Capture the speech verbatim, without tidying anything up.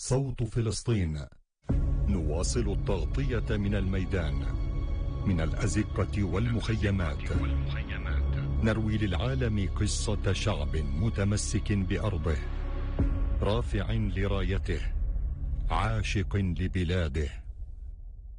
صوت فلسطين، نواصل التغطية من الميدان، من الأزقة والمخيمات، نروي للعالم قصة شعب متمسك بأرضه، رافع لرايته، عاشق لبلاده.